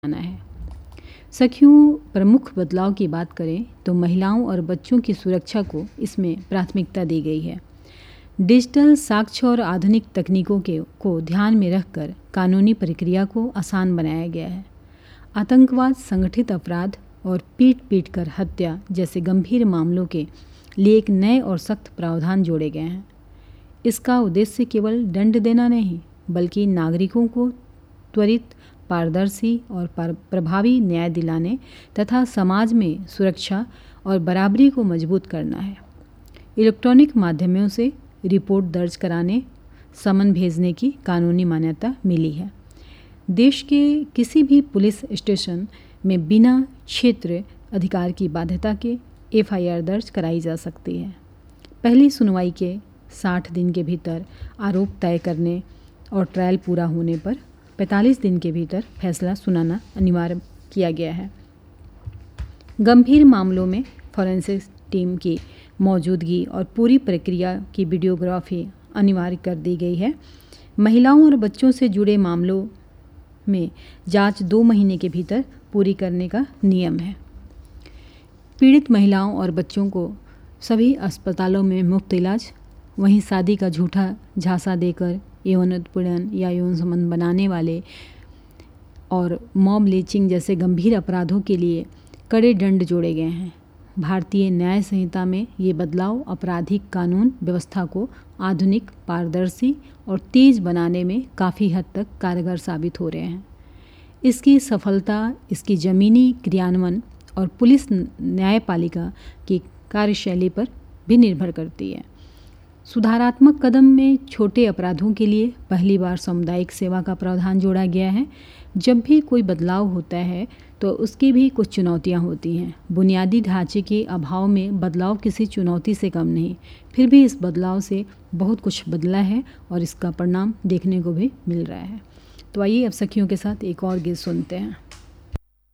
आना है। सखियों, प्रमुख बदलाव की बात करें तो महिलाओं और बच्चों की सुरक्षा को इसमें प्राथमिकता दी गई है। डिजिटल साक्ष्य और आधुनिक तकनीकों को ध्यान में रखकर कानूनी प्रक्रिया को आसान बनाया गया है। आतंकवाद, संगठित अपराध और पीट कर हत्या जैसे गंभीर मामलों के लिए एक नए और सख्त प्रावधान जोड़े गए हैं। इसका उद्देश्य केवल दंड देना नहीं, बल्कि नागरिकों को त्वरित, पारदर्शी और प्रभावी न्याय दिलाने तथा समाज में सुरक्षा और बराबरी को मजबूत करना है। इलेक्ट्रॉनिक माध्यमों से रिपोर्ट दर्ज कराने, समन भेजने की कानूनी मान्यता मिली है। देश के किसी भी पुलिस स्टेशन में बिना क्षेत्र अधिकार की बाध्यता के एफआईआर दर्ज कराई जा सकती है। पहली सुनवाई के 60 दिन के भीतर आरोप तय करने और ट्रायल पूरा होने पर 45 दिन के भीतर फैसला सुनाना अनिवार्य किया गया है। गंभीर मामलों में फॉरेंसिक टीम की मौजूदगी और पूरी प्रक्रिया की वीडियोग्राफी अनिवार्य कर दी गई है। महिलाओं और बच्चों से जुड़े मामलों में जांच 2 महीने के भीतर पूरी करने का नियम है। पीड़ित महिलाओं और बच्चों को सभी अस्पतालों में मुफ्त इलाज, वहीं शादी का झूठा झांसा देकर यौन उत्पीड़न या यौन संबंध बनाने वाले और मॉब लिंचिंग जैसे गंभीर अपराधों के लिए कड़े दंड जोड़े गए हैं। भारतीय न्याय संहिता में ये बदलाव आपराधिक कानून व्यवस्था को आधुनिक, पारदर्शी और तेज बनाने में काफ़ी हद तक कारगर साबित हो रहे हैं। इसकी सफलता इसकी ज़मीनी क्रियान्वयन और पुलिस न्यायपालिका की कार्यशैली पर भी निर्भर करती है। सुधारात्मक कदम में छोटे अपराधों के लिए पहली बार सामुदायिक सेवा का प्रावधान जोड़ा गया है। जब भी कोई बदलाव होता है तो उसकी भी कुछ चुनौतियां होती हैं। बुनियादी ढांचे के अभाव में बदलाव किसी चुनौती से कम नहीं। फिर भी इस बदलाव से बहुत कुछ बदला है और इसका परिणाम देखने को भी मिल रहा है। तो आइए अब सखियों के साथ एक और गीत सुनते हैं।